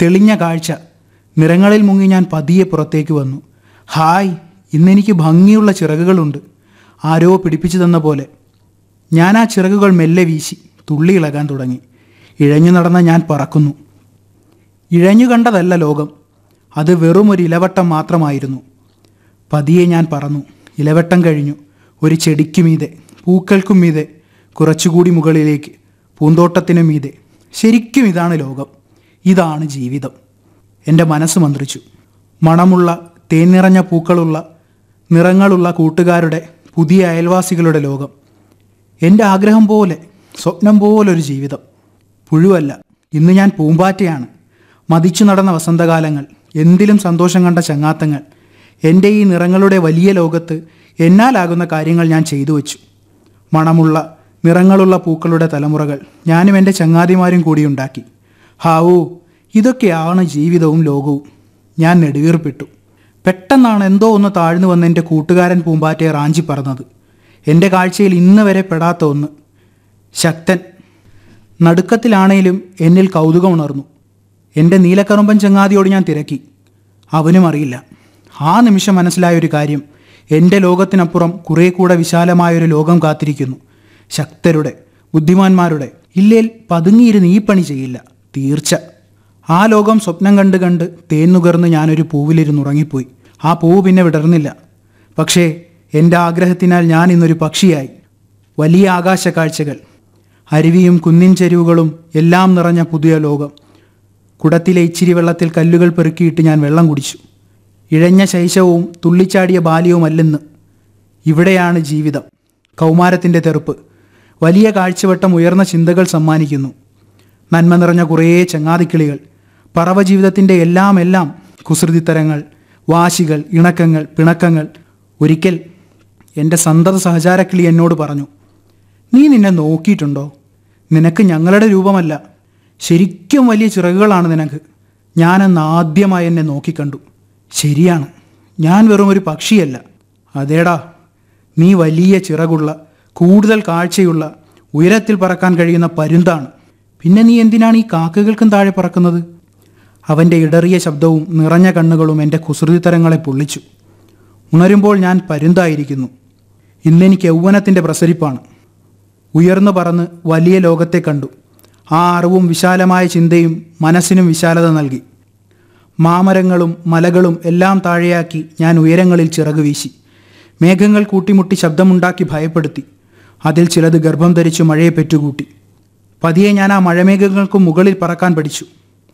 തെളിഞ്ഞ കാഴ്ച. നിറങ്ങളിൽ മുങ്ങി ഞാൻ പതിയെ പുറത്തേക്ക് വന്നു. ഹായ്, ഇന്നെനിക്ക് ഭംഗിയുള്ള ചിറകുകളുണ്ട്. ആരോ പിടിപ്പിച്ചു തന്ന പോലെ. ഞാൻ ആ ചിറകുകൾ മെല്ലെ വീശി തുള്ളി ഇളകാൻ തുടങ്ങി. ഇഴഞ്ഞു നടന്ന ഞാൻ പറക്കുന്നു. ഇഴഞ്ഞു കണ്ടതല്ല ലോകം, അത് വെറും ഒരു ഇലവട്ടം മാത്രമായിരുന്നു. പതിയെ ഞാൻ പറന്നു. ഇലവട്ടം കഴിഞ്ഞു. ഒരു ചെടിക്കു മീതെ, പൂക്കൾക്കും മീതെ, കുറച്ചുകൂടി മുകളിലേക്ക്, പൂന്തോട്ടത്തിനു മീതെ. ശരിക്കും ഇതാണ് ലോകം, ഇതാണ് ജീവിതം. എൻ്റെ മനസ്സ് മന്ത്രിച്ചു. മണമുള്ള, തേൻ നിറഞ്ഞ പൂക്കളുള്ള, നിറങ്ങളുള്ള കൂട്ടുകാരുടെ, പുതിയ അയൽവാസികളുടെ ലോകം. എൻ്റെ ആഗ്രഹം പോലെ, സ്വപ്നം പോലൊരു ജീവിതം. പുഴുവല്ല, ഇന്ന് ഞാൻ പൂമ്പാറ്റയാണ്. മതിച്ചു നടന്ന വസന്തകാലങ്ങൾ, എന്തിലും സന്തോഷം കണ്ട ചങ്ങാത്തങ്ങൾ. എൻ്റെ ഈ നിറങ്ങളുടെ വലിയ ലോകത്ത് എന്നാലാകുന്ന കാര്യങ്ങൾ ഞാൻ ചെയ്തു വച്ചു. മണമുള്ള, നിറങ്ങളുള്ള പൂക്കളുടെ തലമുറകൾ ഞാനും എൻ്റെ ചങ്ങാതിമാരും കൂടി ഉണ്ടാക്കി. ഹാവൂ, ഇതൊക്കെയാണ് ജീവിതവും ലോകവും. ഞാൻ നെടുവീർപ്പിട്ടു. പെട്ടെന്നാണ് എന്തോ ഒന്ന് താഴ്ന്നു വന്ന് എൻ്റെ കൂട്ടുകാരൻ പൂമ്പാറ്റയെ റാഞ്ചി പറന്നത്. എൻ്റെ കാഴ്ചയിൽ ഇന്ന് വരെ പെടാത്ത ഒന്ന്. ശക്തൻ. നടുക്കത്തിലാണേലും എന്നിൽ കൗതുകം ഉണർന്നു. എൻ്റെ നീലക്കറുമ്പൻ ചങ്ങാതിയോട് ഞാൻ തിരക്കി. അവനും അറിയില്ല. ആ നിമിഷം മനസ്സിലായൊരു കാര്യം, എൻ്റെ ലോകത്തിനപ്പുറം കുറേ കൂടെ വിശാലമായൊരു ലോകം കാത്തിരിക്കുന്നു. ശക്തരുടെ, ബുദ്ധിമാന്മാരുടെ. ഇല്ലേൽ പതുങ്ങിയിരുന്ന് ഈ പണി ചെയ്യില്ല, തീർച്ച. ആ ലോകം സ്വപ്നം കണ്ട് കണ്ട് തേന്നുകർന്ന് ഞാനൊരു പൂവിലിരുന്നുറങ്ങിപ്പോയി. ആ പൂവ് പിന്നെ വിടർന്നില്ല. പക്ഷേ എൻ്റെ ആഗ്രഹത്തിനാൽ ഞാൻ ഇന്നൊരു പക്ഷിയായി. വലിയ ആകാശ കാഴ്ചകൾ, അരുവിയും കുന്നിൻ ചെരുവുകളും എല്ലാം നിറഞ്ഞ പുതിയ ലോകം. കുടത്തിലെ ഇച്ചിരി വെള്ളത്തിൽ കല്ലുകൾ പെറുക്കിയിട്ട് ഞാൻ വെള്ളം കുടിച്ചു. ഇഴഞ്ഞ ശൈശവവും തുള്ളിച്ചാടിയ ബാല്യവുമല്ലെന്ന്. ഇവിടെയാണ് ജീവിതം. കൗമാരത്തിൻ്റെ തെറുപ്പ്. വലിയ കാഴ്ചവട്ടം ഉയർന്ന ചിന്തകൾ സമ്മാനിക്കുന്നു. നന്മ നിറഞ്ഞ കുറേ ചങ്ങാതിക്കിളികൾ. പറവ ജീവിതത്തിൻ്റെ എല്ലാം കുസൃതിത്തരങ്ങൾ, വാശികൾ, ഇണക്കങ്ങൾ, പിണക്കങ്ങൾ. ഒരിക്കൽ എൻ്റെ സന്തത സഹചാരക്കിളി എന്നോട് പറഞ്ഞു, നീ നിന്നെ നോക്കിയിട്ടുണ്ടോ? നിനക്ക് ഞങ്ങളുടെ രൂപമല്ല, ശരിക്കും വലിയ ചിറകുകളാണ് നിനക്ക്. ഞാനെന്ന് ആദ്യമായി എന്നെ നോക്കിക്കണ്ടു. ശരിയാണ്, ഞാൻ വെറും ഒരു പക്ഷിയല്ല. അതേടാ, നീ വലിയ ചിറകുള്ള, കൂടുതൽ കാഴ്ചയുള്ള, ഉയരത്തിൽ പറക്കാൻ കഴിയുന്ന പരുന്താണ്. പിന്നെ നീ എന്തിനാണ് ഈ കാക്കകൾക്കും താഴെ പറക്കുന്നത്? അവൻ്റെ ഇടറിയ ശബ്ദവും നിറഞ്ഞ കണ്ണുകളും എൻ്റെ കുസൃതിത്തരങ്ങളെ പൊള്ളിച്ചു. ഉണരുമ്പോൾ ഞാൻ പരുന്തായിരിക്കുന്നു. ഇന്നെനിക്ക് യൗവനത്തിൻ്റെ പ്രസരിപ്പാണ്. ഉയർന്നു പറന്ന് വലിയ ലോകത്തെ കണ്ടു. ആ അറിവും വിശാലമായ ചിന്തയും മനസ്സിനും വിശാലത നൽകി. മാമരങ്ങളും മലകളും എല്ലാം താഴെയാക്കി ഞാൻ ഉയരങ്ങളിൽ ചിറകു വീശി. മേഘങ്ങൾ കൂട്ടിമുട്ടി ശബ്ദമുണ്ടാക്കി ഭയപ്പെടുത്തി. അതിൽ ചിലത് ഗർഭം ധരിച്ചു മഴയെ പെറ്റുകൂട്ടി. പതിയെ ഞാൻ ആ മഴമേഘങ്ങൾക്കും മുകളിൽ പറക്കാൻ പഠിച്ചു.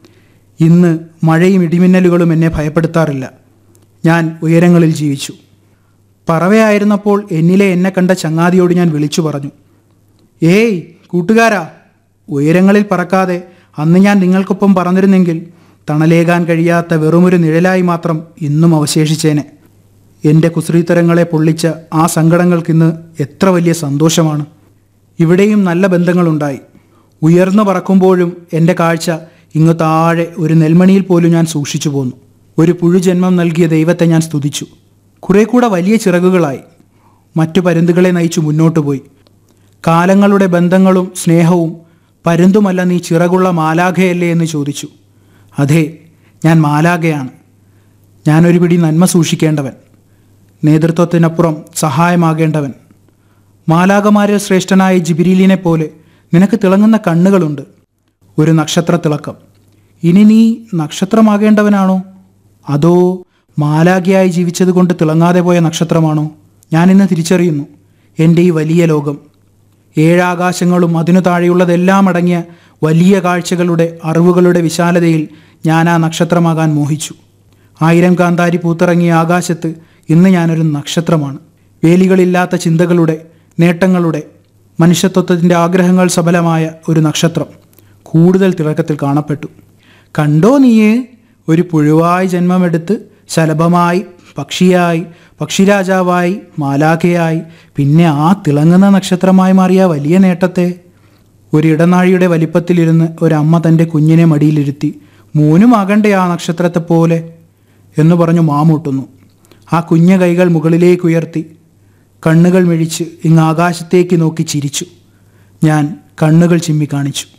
ഇന്ന് മഴയും ഇടിമിന്നലുകളും എന്നെ ഭയപ്പെടുത്താറില്ല. ഞാൻ ഉയരങ്ങളിൽ ജീവിച്ചു. പറവയായിരുന്നപ്പോൾ എന്നിലെ എന്നെ കണ്ട ചങ്ങാതിയോട് ഞാൻ വിളിച്ചു പറഞ്ഞു, ഏയ് കൂട്ടുകാരാ, ഉയരങ്ങളിൽ പറക്കാതെ അന്ന് ഞാൻ നിങ്ങൾക്കൊപ്പം പറന്നിരുന്നെങ്കിൽ തണലേകാൻ കഴിയാത്ത വെറുമൊരു നിഴലായി മാത്രം ഇന്നും അവശേഷിച്ചേനെ. എൻ്റെ കുസൃതിത്തരങ്ങളെ പൊള്ളിച്ച ആ സങ്കടങ്ങൾക്കിന്ന് എത്ര വലിയ സന്തോഷമാണ്. ഇവിടെയും നല്ല ബന്ധങ്ങളുണ്ടായി. ഉയർന്നു പറക്കുമ്പോഴും എൻ്റെ കാഴ്ച ഇങ്ങു താഴെ ഒരു നെൽമണിയിൽ പോലും ഞാൻ സൂക്ഷിച്ചു പോന്നു. ഒരു പുഴുജന്മം നൽകിയ ദൈവത്തെ ഞാൻ സ്തുതിച്ചു. കുറേ കൂടെ വലിയ ചിറകുകളായി. മറ്റു പരുന്തുകളെ നയിച്ചു മുന്നോട്ട് പോയി. കാലങ്ങളുടെ ബന്ധങ്ങളും സ്നേഹവും. പരുന്തുമല്ല നീ ചിറകുള്ള മാലാഖയല്ലേ എന്ന് ചോദിച്ചു. അതെ, ഞാൻ മാലാഖയാണ്. ഞാനൊരു പിടി നന്മ സൂക്ഷിക്കേണ്ടവൻ, നേതൃത്വത്തിനപ്പുറം സഹായമാകേണ്ടവൻ. മാലാഖമാരിൽ ശ്രേഷ്ഠനായ ജിബ്രീലിനെ പോലെ നിനക്ക് തിളങ്ങുന്ന കണ്ണുകളുണ്ട്, ഒരു നക്ഷത്ര തിളക്കം. ഇനി നീ നക്ഷത്രമാകേണ്ടവനാണോ, അതോ മാലാഖയായി ജീവിച്ചതുകൊണ്ട് തിളങ്ങാതെ പോയ നക്ഷത്രമാണോ? ഞാനിന്ന് തിരിച്ചറിയുന്നു, എൻ്റെ ഈ വലിയ ലോകം, ഏഴാകാശങ്ങളും അതിനു താഴെയുള്ളതെല്ലാം അടങ്ങിയ വലിയ കാഴ്ചകളുടെ, അറിവുകളുടെ വിശാലതയിൽ ഞാൻ ആ നക്ഷത്രമാകാൻ മോഹിച്ചു. 1000 കാന്താരി പൂത്തിറങ്ങിയ ആകാശത്ത് ഇന്ന് ഞാനൊരു നക്ഷത്രമാണ്. വേലികളില്ലാത്ത ചിന്തകളുടെ, നേട്ടങ്ങളുടെ, മനുഷ്യത്വത്തിൻ്റെ ആഗ്രഹങ്ങൾ സഫലമായ ഒരു നക്ഷത്രം കൂടുതൽ തിളക്കത്തിൽ കാണപ്പെട്ടു. കണ്ടോ നീയേ, ഒരു പുഴുവായി ജന്മമെടുത്ത് ശലഭമായി, പക്ഷിയായി, പക്ഷിരാജാവായി, മാലാഖയായി, പിന്നെ ആ തിളങ്ങുന്ന നക്ഷത്രമായി മാറിയ വലിയ നേട്ടത്തെ. ഒരു ഇടനാഴിയുടെ വലിപ്പത്തിലിരുന്ന് ഒരമ്മ തൻ്റെ കുഞ്ഞിനെ മടിയിലിരുത്തി, മോനുമാകണ്ടേ ആ നക്ഷത്രത്തെ പോലെ എന്ന് പറഞ്ഞു മാമൂട്ടുന്നു. ആ കുഞ്ഞ കൈകൾ മുകളിലേക്കുയർത്തി കണ്ണുകൾ മിഴിച്ച് ഇങ്ങ് ആകാശത്തേക്ക് നോക്കി ചിരിച്ചു. ഞാൻ കണ്ണുകൾ ചിമ്മി കാണിച്ചു.